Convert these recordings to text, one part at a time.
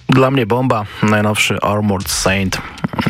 Dla mnie bomba, najnowszy Armored Saint.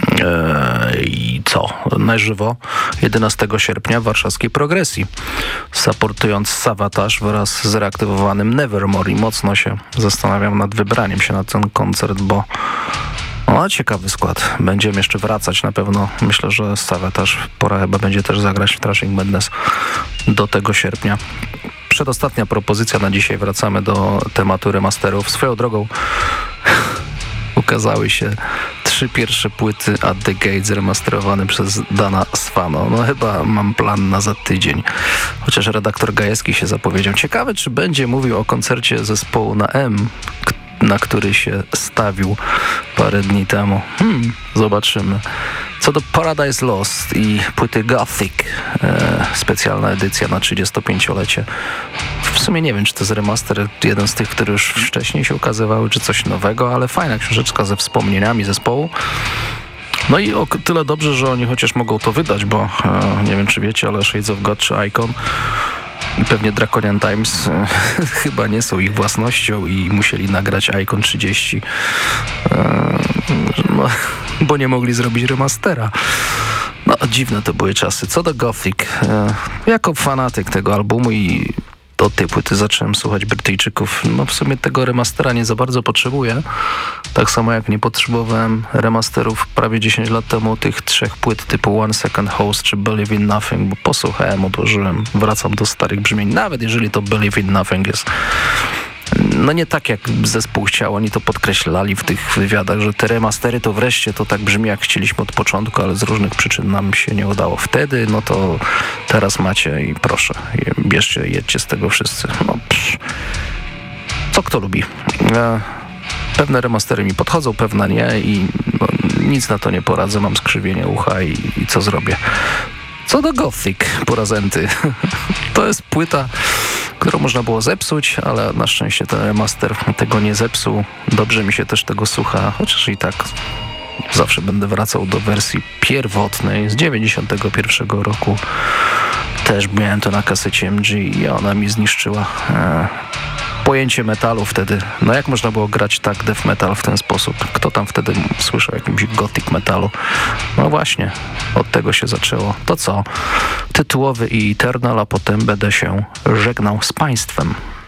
I co? Na żywo 11 sierpnia w warszawskiej Progresji, supportując Savatage wraz z reaktywowanym Nevermore i mocno się zastanawiam nad wybraniem się na ten koncert, bo ciekawy skład. Będziemy jeszcze wracać na pewno. Myślę, że Savatage pora chyba będzie też zagrać w Thrashing Madness do tego sierpnia. Przedostatnia propozycja na dzisiaj. Wracamy do tematu remasterów. Swoją drogą ukazały się 3 pierwsze płyty At The Gate zremasterowane przez Dana Svano. No chyba mam plan na za tydzień. Chociaż redaktor Gajewski się zapowiedział. Ciekawe, czy będzie mówił o koncercie zespołu na M, na który się stawił parę dni temu. Zobaczymy. Co do Paradise Lost i płyty Gothic, specjalna edycja na 35-lecie. W sumie nie wiem, czy to jest remaster, jeden z tych, które już wcześniej się ukazywały, czy coś nowego, ale fajna książeczka ze wspomnieniami zespołu. No i o tyle dobrze, że oni chociaż mogą to wydać, bo nie wiem, czy wiecie, ale Shades of God czy Icon i pewnie Draconian Times chyba nie są ich własnością i musieli nagrać Icon 30, bo nie mogli zrobić remastera. No, dziwne to były czasy. Co do Gothic, jako fanatyk tego albumu i od tej płyty zacząłem słuchać Brytyjczyków. No w sumie tego remastera nie za bardzo potrzebuję. Tak samo jak nie potrzebowałem remasterów prawie 10 lat temu tych 3 płyt typu One Second Host czy Believe in Nothing, bo posłuchałem, odłożyłem, wracam do starych brzmień. Nawet jeżeli to Believe in Nothing jest nie tak jak zespół chciał, oni to podkreślali w tych wywiadach, że te remastery to wreszcie to tak brzmi jak chcieliśmy od początku, ale z różnych przyczyn nam się nie udało wtedy, no to teraz macie i proszę, bierzcie, jedźcie z tego wszyscy. Co kto lubi. Pewne remastery mi podchodzą, pewne nie i nic na to nie poradzę, mam skrzywienie ucha i co zrobię. Co do Gothic, porazenty, to jest płyta, którą można było zepsuć, ale na szczęście ten remaster tego nie zepsuł. Dobrze mi się też tego słucha, chociaż i tak zawsze będę wracał do wersji pierwotnej z 91 roku. Też miałem to na kasecie MG i ona mi zniszczyła pojęcie metalu wtedy. No jak można było grać tak death metal w ten sposób? Kto tam wtedy słyszał jakimś gothic metalu? No właśnie, od tego się zaczęło. To co? Tytułowy i Eternal, a potem będę się żegnał z państwem.